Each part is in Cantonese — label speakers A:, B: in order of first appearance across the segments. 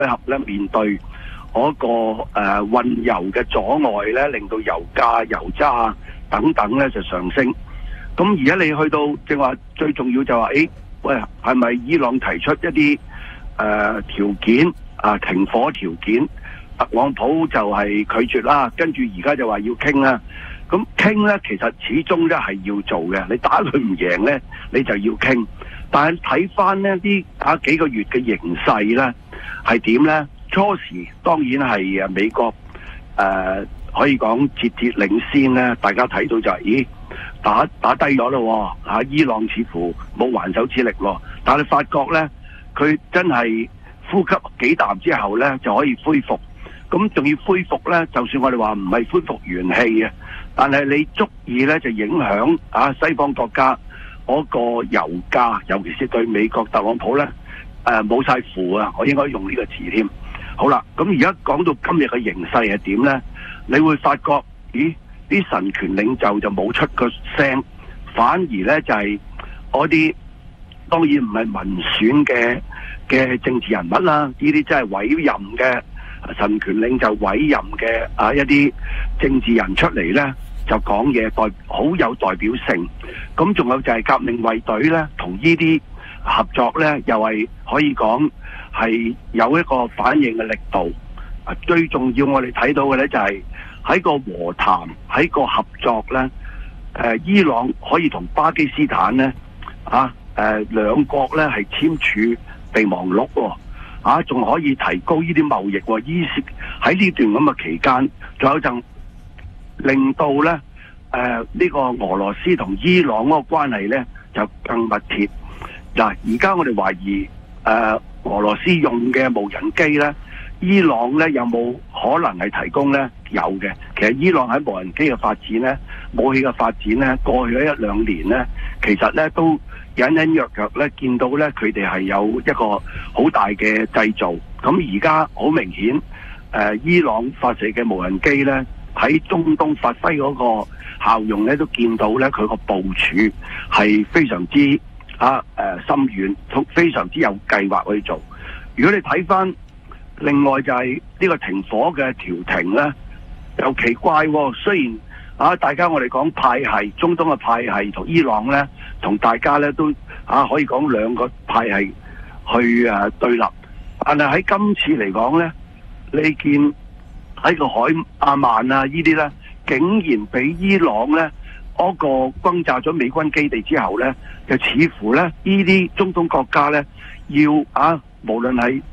A: 合咧面對嗰個運油嘅阻礙咧，令到油價、油渣等等咧就上升。咁而家你去到正話最重要就話，喂，係咪伊朗提出一啲條件停火條件？特朗普就係拒絕啦，跟住而家就話要傾啦。咁傾咧，其實始終咧係要做嘅。你打佢唔贏咧，你就要傾。但係睇翻呢啲幾個月嘅形勢咧係點咧？初時當然係美國可以講節節領先咧，大家睇到就係打低咗咯，伊朗似乎冇還手之力咯。但係發覺咧，佢真係呼吸幾啖之後咧就可以恢復。咁仲要恢復咧，就算我哋話唔係恢復元氣嘅，但係你足以咧就影響西方國家嗰個油價，尤其是對美國特朗普咧冇晒符啊！我應該用呢個詞添。好啦，咁而家講到今日嘅形勢係點咧？你會發覺，啲神權領袖就冇出個聲，反而咧就係嗰啲當然唔係民選嘅政治人物啦，呢啲真係委任嘅神權領袖委任嘅一啲政治人出嚟咧，就講嘢好有代表性。咁仲有就係革命衛隊咧，同呢啲合作咧，又係可以講係有一個反應嘅力度。最重要我哋睇到嘅咧就係喺個和談，喺個合作咧，伊朗可以同巴基斯坦咧兩國咧係簽署備忘錄喎，仲可以提高呢啲貿易喎。喺呢段咁嘅期間，仲有就令到咧呢個俄羅斯同伊朗嗰個關係咧就更密切。嗱，而家我哋懷疑俄羅斯用嘅無人機咧，伊朗咧有冇可能係提供咧？有嘅。其實伊朗喺無人機嘅發展咧，武器嘅發展咧，過去一兩年咧，其實咧都隱隱約約咧見到咧佢哋係有一個好大嘅製造。咁而家好明顯，伊朗發射嘅無人機咧喺中東發揮嗰個效用咧，都見到咧佢個部署係非常之深遠，非常之有計劃去做。如果你睇翻另外就係呢個停火嘅調停咧，又奇怪喎。雖然大家我哋講派系，中東嘅派系同伊朗咧，同大家咧都可以講兩個派系去對立，但係喺今次嚟講咧，你見喺個海阿曼呢啲咧，竟然俾伊朗咧嗰個轟炸咗美軍基地之後咧，就似乎咧呢啲中東國家咧要無論係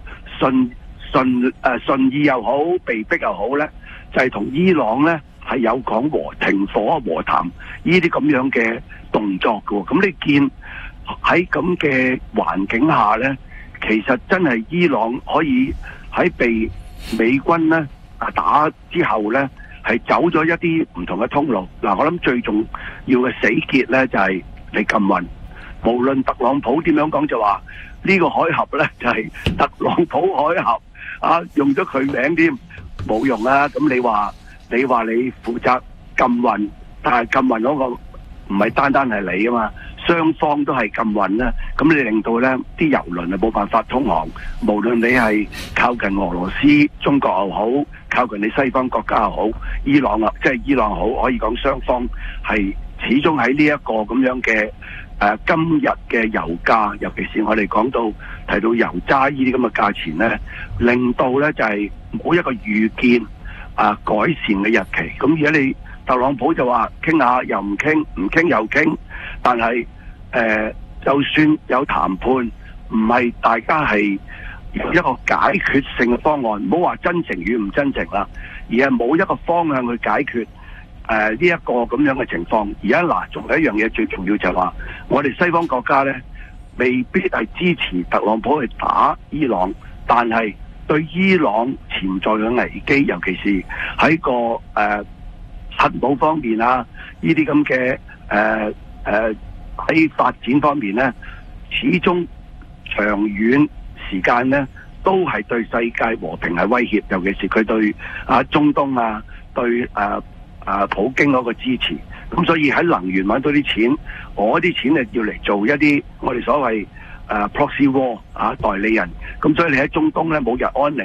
A: 順意又好，被逼又好咧，就係同伊朗咧係有講停火和談呢啲咁樣嘅動作嘅。咁你見喺咁嘅環境下咧，其實真係伊朗可以喺被美軍咧打之後咧，係走咗一啲唔同嘅通路。嗱，我諗最重要嘅死結咧就係你禁運。無論特朗普點樣講，就話呢個海峽咧就係特朗普海峽。用咗佢名添，冇用啊！咁你話你負責禁運，但係禁運嗰個唔係單單係你啊嘛，雙方都係禁運啦。咁你令到咧啲油輪冇辦法通航，無論你係靠近俄羅斯、中國又好，靠近你西方國家又好，伊朗即係伊朗好，可以講雙方係始終喺呢一個咁樣嘅今日嘅油價，尤其是我哋講到提到油渣呢啲咁嘅價錢咧，令到咧就係冇一個預見改善嘅日期。咁而家你特朗普就話傾下又唔傾，唔傾又傾，但係就算有談判，唔係大家係有一個解決性嘅方案，唔好話真誠與唔真誠啦，而係冇一個方向去解決呢一個咁樣嘅情況。而家仲有一樣嘢最重要就係話，我哋西方國家咧未必係支持特朗普去打伊朗，但係對伊朗潛在嘅危機，尤其是喺個核武方面呢啲咁嘅喺發展方面咧，始終長遠時間咧都係對世界和平係威脅，尤其是佢對中東對普京嗰個支持。咁所以喺能源揾到啲錢，我啲錢要嚟做一啲我哋所謂proxy war 代理人。咁所以你喺中東咧冇日安寧